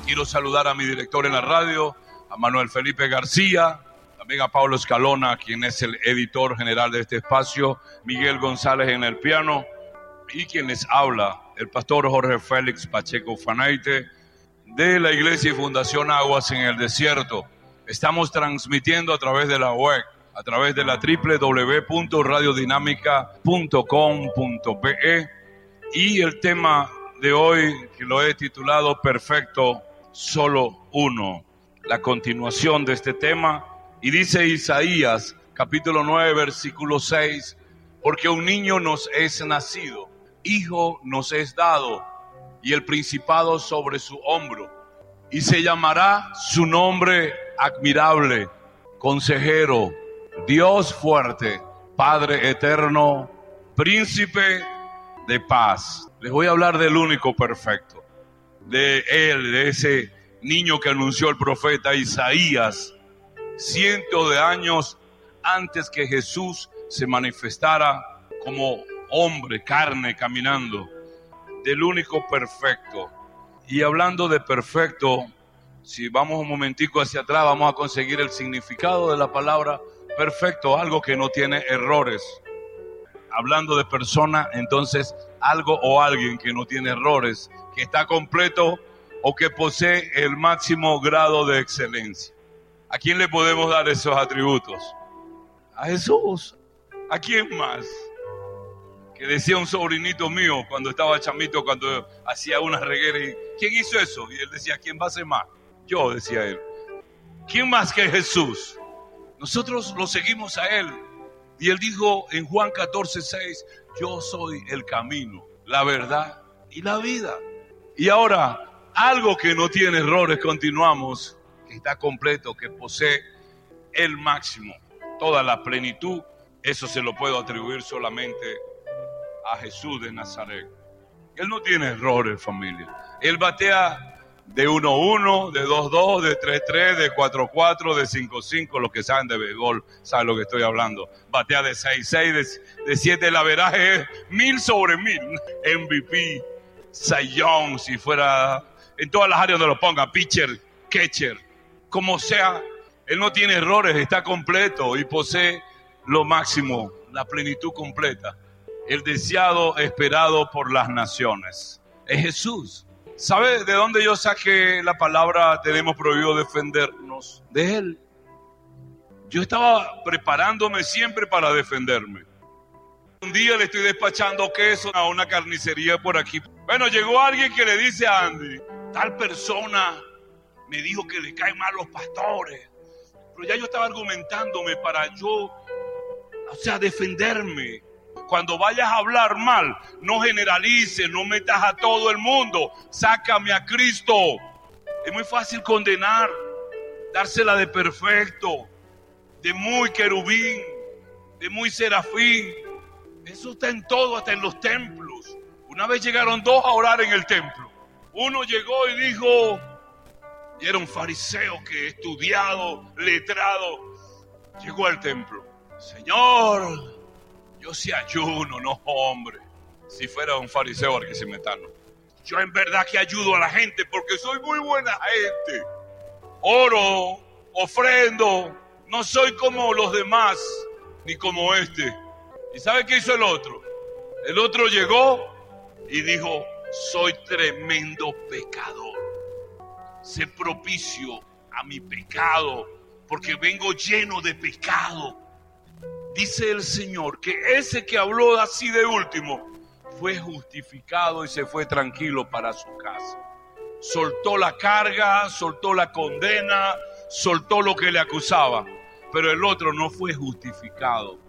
Quiero saludar a mi director en la radio, a Manuel Felipe García, también a Pablo Escalona, quien es el editor general de este espacio, Miguel González en el piano, y quien les habla, el pastor Jorge Félix Pacheco Fanaite, de la Iglesia y Fundación Aguas en el Desierto. Estamos transmitiendo a través de la web, a través de la www.radiodinámica.com.be, y el tema de hoy, que lo he titulado Perfecto, solo uno. La continuación de este tema, y dice Isaías, capítulo 9, versículo 6, porque un niño nos es nacido, hijo nos es dado, y el principado sobre su hombro, y se llamará su nombre admirable, consejero, Dios fuerte, Padre eterno, príncipe de paz. Les voy a hablar del único perfecto, de él, de ese niño que anunció el profeta Isaías cientos de años antes que Jesús se manifestara como hombre, carne, caminando, del único perfecto. Y hablando de perfecto, si vamos un momentico hacia atrás, vamos a conseguir el significado de la palabra perfecto, algo que no tiene errores. Hablando de persona, entonces algo o alguien que no tiene errores, que está completo o que posee el máximo grado de excelencia. ¿A quién le podemos dar esos atributos? A Jesús. ¿A quién más? Que decía un sobrinito mío cuando estaba chamito, cuando hacía una reguera, y ¿quién hizo eso? Y él decía, ¿quién va a hacer más? Yo, decía él. ¿Quién más que Jesús? Nosotros lo seguimos a él. Y él dijo en Juan 14:6, yo soy el camino, la verdad y la vida. Y ahora, algo que no tiene errores, continuamos, que está completo, que posee el máximo, toda la plenitud, eso se lo puedo atribuir solamente a Jesús de Nazaret. Él no tiene errores, familia. Él batea de 1-1, de 2-2, de 3-3, de 4-4, de 5-5. Los que saben de béisbol saben lo que estoy hablando. Batea de 6-6, de 7. El averaje es 1000 sobre 1000. MVP, Cy Young, si fuera en todas las áreas donde lo ponga, pitcher, catcher, como sea. Él no tiene errores, está completo y posee lo máximo, la plenitud completa. El deseado, esperado por las naciones. Es Jesús. ¿Sabe de dónde yo saqué la palabra tenemos prohibido defendernos? De él. Yo estaba preparándome siempre para defenderme. Un día le estoy despachando queso a una carnicería por aquí. Bueno, llegó alguien que le dice a Andy, tal persona me dijo que le caen mal los pastores. Pero ya yo estaba argumentándome para yo, defenderme. Cuando vayas a hablar mal, no generalices, no metas a todo el mundo. Sácame a Cristo. Es muy fácil condenar, dársela de perfecto, de muy querubín, de muy serafín. Eso está en todo, hasta en los templos. Una vez llegaron dos a orar en el templo. Uno llegó y dijo, y era un fariseo que estudiado, letrado, llegó al templo. Señor, yo sí ayuno, no hombre. Si fuera un fariseo arquisimetano. Yo en verdad que ayudo a la gente porque soy muy buena gente. Oro, ofrendo, no soy como los demás, ni como este. ¿Y sabe qué hizo el otro? El otro llegó y dijo, soy tremendo pecador. Sé propicio a mi pecado porque vengo lleno de pecado. Dice el Señor que ese que habló así de último fue justificado y se fue tranquilo para su casa. Soltó la carga, soltó la condena, soltó lo que le acusaba. Pero el otro no fue justificado.